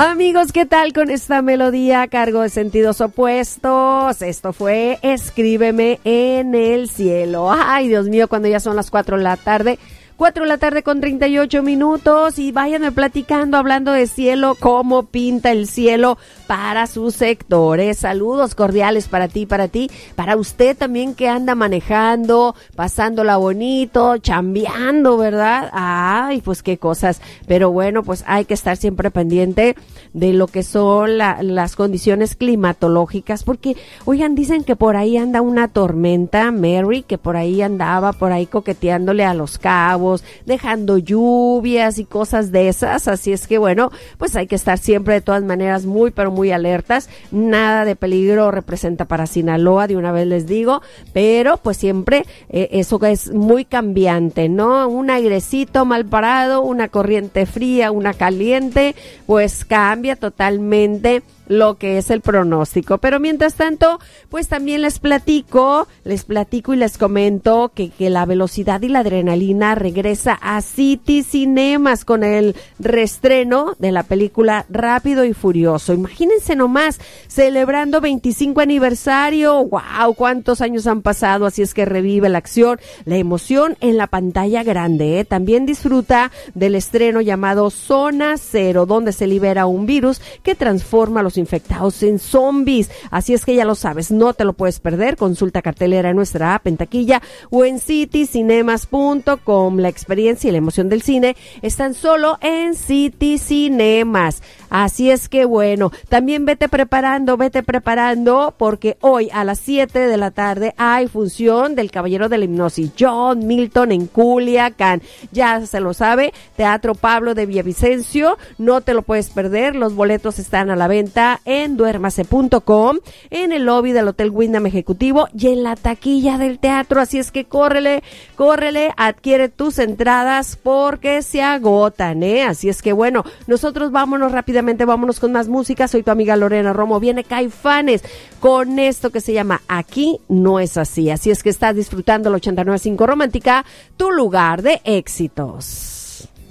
Amigos, ¿qué tal con esta melodía a cargo de Sentidos Opuestos? Esto fue Escríbeme en el cielo. Ay, Dios mío, cuando ya son las 4 de la tarde. 4 de la tarde con 38 minutos y váyanme platicando, hablando de cielo, cómo pinta el cielo para sus sectores. Saludos cordiales para ti, para usted también que anda manejando, pasándola bonito, chambeando, ¿verdad? Ay, pues qué cosas. Pero bueno, pues hay que estar siempre pendiente de lo que son las condiciones climatológicas, porque, oigan, dicen que por ahí anda una tormenta, Mary, que por ahí andaba, por ahí coqueteándole a Los Cabos, dejando lluvias y cosas de esas, así es que bueno, pues hay que estar siempre de todas maneras muy, pero muy alertas. Nada de peligro representa para Sinaloa, de una vez les digo, pero pues siempre eso es muy cambiante, ¿no? Un airecito mal parado, una corriente fría, una caliente, pues cambia totalmente lo que es el pronóstico. Pero mientras tanto, pues también les platico y les comento que la velocidad y la adrenalina regresa a City Cinemas con el reestreno de la película Rápido y Furioso. Imagínense nomás, celebrando 25 aniversario. ¡Wow! ¿Cuántos años han pasado? Así es que revive la acción, la emoción en la pantalla grande, ¿eh? También disfruta del estreno llamado Zona Cero, donde se libera un virus que transforma a los infectados en zombies. Así es que ya lo sabes, no te lo puedes perder. Consulta cartelera en nuestra app, en taquilla o en citycinemas.com. La experiencia y la emoción del cine están solo en City Cinemas. Así es que bueno, también vete preparando porque hoy a las 7 de la tarde hay función del Caballero de la Hipnosis, John Milton, en Culiacán. Ya se lo sabe, Teatro Pablo de Villavicencio, no te lo puedes perder. Los boletos están a la venta en duermase.com, en el lobby del Hotel Wyndham Ejecutivo y en la taquilla del teatro. Así es que córrele, adquiere tus entradas porque se agotan, ¿eh? Así es que bueno, nosotros vámonos con más música. Soy tu amiga Lorena Romo. Viene Caifanes con esto que se llama Aquí No Es Así. Así es que estás disfrutando la 89.5 Romántica, tu lugar de éxitos.